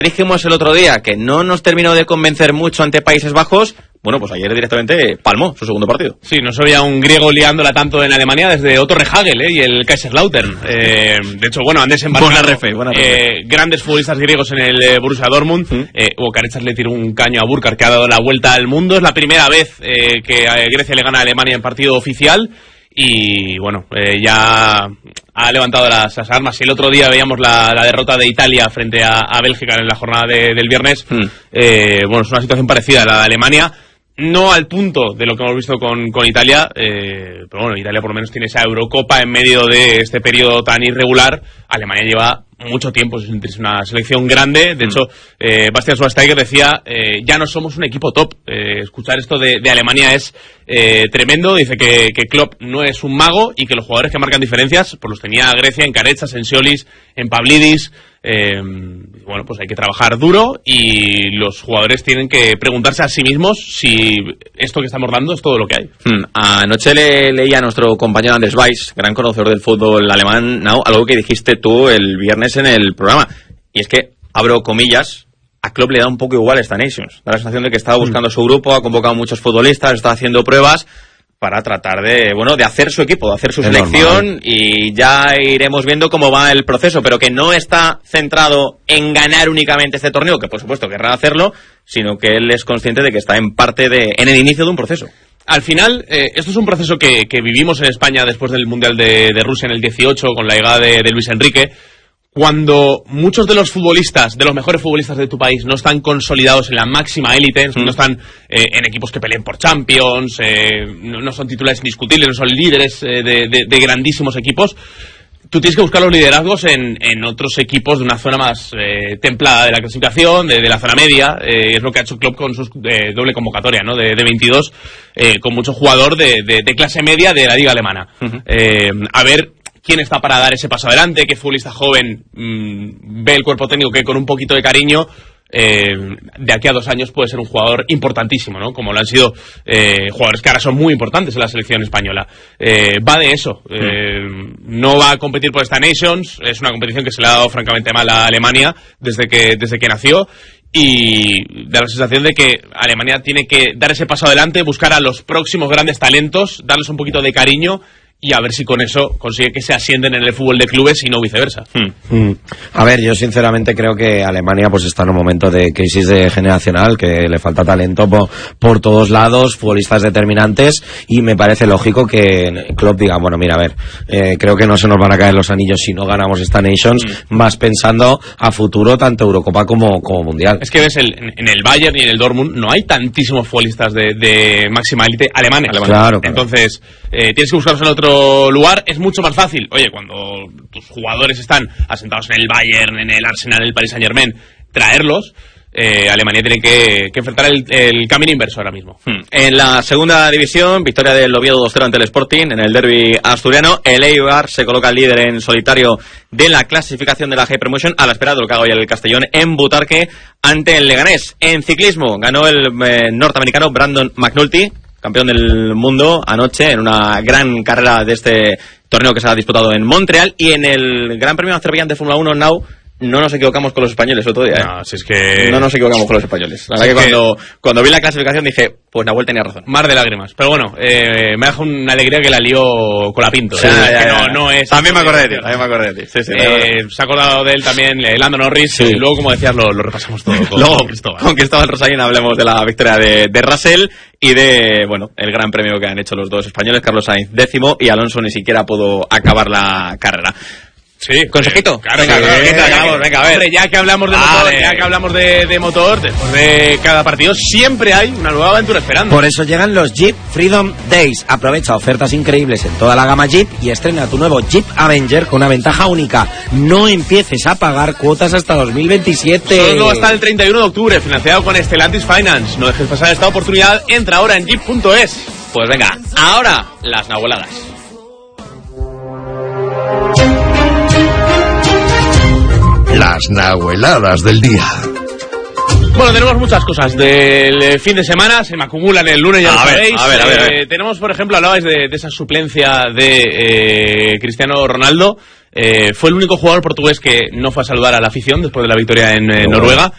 dijimos el otro día que no nos terminó de convencer mucho ante Países Bajos. Bueno, pues ayer directamente palmó su segundo partido. Sí, no se veía un griego liándola tanto en Alemania desde Otto Rehhagel y el Kaiserslautern. De hecho, bueno, han desembarcado grandes futbolistas griegos en el Borussia Dortmund. Ocaretzas le tiró un caño a Burkhardt, que ha dado la vuelta al mundo. Es la primera vez que Grecia le gana a Alemania en partido oficial. Y bueno, ya ha levantado las armas. Y el otro día veíamos la derrota de Italia frente a Bélgica en la jornada del viernes. Bueno, es una situación parecida a la de Alemania. No al punto de lo que hemos visto con Italia, pero bueno, Italia por lo menos tiene esa Eurocopa en medio de este periodo tan irregular. Alemania lleva mucho tiempo, es una selección grande. De hecho, Bastian Schweinsteiger decía, ya no somos un equipo top. Escuchar esto de Alemania es tremendo. Dice que Klopp no es un mago y que los jugadores que marcan diferencias, pues los tenía Grecia en Karetzas, en Siolis, en Pavlidis. Bueno, pues hay que trabajar duro y los jugadores tienen que preguntarse a sí mismos si esto que estamos dando es todo lo que hay. Anoche leía a nuestro compañero Anders Weiss, gran conocedor del fútbol alemán, algo que dijiste tú el viernes en el programa, y es que, abro comillas, a Klopp le da un poco igual esta Nations. Da la sensación de que estaba buscando su grupo, ha convocado a muchos futbolistas, está haciendo pruebas para tratar de hacer su equipo, de hacer su selección, normal. Y ya iremos viendo cómo va el proceso, pero que no está centrado en ganar únicamente este torneo, que por supuesto querrá hacerlo, sino que él es consciente de que está en el inicio de un proceso. Al final, esto es un proceso que vivimos en España después del Mundial de Rusia en el 18, con la llegada de Luis Enrique. Cuando muchos de los futbolistas, de los mejores futbolistas de tu país, no están consolidados en la máxima élite, no están en equipos que peleen por Champions, no son titulares indiscutibles, no son líderes de grandísimos equipos, tú tienes que buscar los liderazgos en otros equipos de una zona más templada de la clasificación, de la zona media. Es lo que ha hecho Klopp con su doble convocatoria, ¿no? De 22, con mucho jugador de clase media de la liga alemana. A ver quién está para dar ese paso adelante, qué futbolista joven ve el cuerpo técnico que con un poquito de cariño de aquí a 2 años puede ser un jugador importantísimo, ¿no? Como lo han sido jugadores que ahora son muy importantes en la selección española. Va de eso. No va a competir por esta Nations. Es una competición que se le ha dado francamente mal a Alemania desde que nació. Y da la sensación de que Alemania tiene que dar ese paso adelante, buscar a los próximos grandes talentos, darles un poquito de cariño y a ver si con eso consigue que se ascienden en el fútbol de clubes y no viceversa. A ver, yo sinceramente creo que Alemania pues está en un momento de crisis generacional, que le falta talento por todos lados, futbolistas determinantes, y me parece lógico que Klopp diga, bueno, mira, a ver, creo que no se nos van a caer los anillos si no ganamos esta Nations, más pensando a futuro tanto Eurocopa como Mundial. Es que ves, en el Bayern y en el Dortmund no hay tantísimos futbolistas de máxima élite alemanes. Claro. Entonces, tienes que buscarlos en otro lugar. Es mucho más fácil, oye, cuando tus jugadores están asentados en el Bayern, en el Arsenal, en el Paris Saint-Germain, traerlos. Alemania tiene que enfrentar el camino inverso ahora mismo. En la segunda división, victoria del Oviedo 2-0 ante el Sporting en el derbi asturiano. El Eibar se coloca líder en solitario de la clasificación de la Hypermotion, a la espera de lo que haga hoy el Castellón en Butarque ante el Leganés. En ciclismo ganó el norteamericano Brandon McNulty, campeón del mundo anoche en una gran carrera de este torneo que se ha disputado en Montreal. Y en el Gran Premio Azerbaiyán de Fórmula 1 Now no nos equivocamos con los españoles otro día, No, si es que no nos equivocamos con los españoles. La verdad que cuando vi la clasificación dije, pues Nahuel tenía razón. Mar de lágrimas. Pero bueno, me deja una alegría que la lió con la Pinto. Sí, no es. También me acordé de ti. Sí, se ha acordado de él también, Lando Norris. Sí. Y luego, como decías, lo repasamos todo. Luego, con Cristóbal Rosarín hablemos de la victoria de Russell y de, bueno, el gran premio que han hecho los dos españoles, Carlos Sainz 10º y Alonso ni siquiera pudo acabar la carrera. Sí, consejito. Claro, venga, a ver. Hombre, ya que hablamos de motor, después de cada partido siempre hay una nueva aventura esperando. Por eso llegan los Jeep Freedom Days. Aprovecha ofertas increíbles en toda la gama Jeep y estrena tu nuevo Jeep Avenger con una ventaja única. No empieces a pagar cuotas hasta 2027. Solo hasta el 31 de octubre, financiado con Stellantis Finance. No dejes pasar esta oportunidad, entra ahora en jeep.es. Pues venga, ahora las nahueladas. Las nahueladas del día. Bueno, tenemos muchas cosas del fin de semana, se me acumulan el lunes, ya lo sabéis. A ver. Tenemos, por ejemplo, hablabais de esa suplencia de Cristiano Ronaldo. Fue el único jugador portugués que no fue a saludar a la afición después de la victoria en Noruega.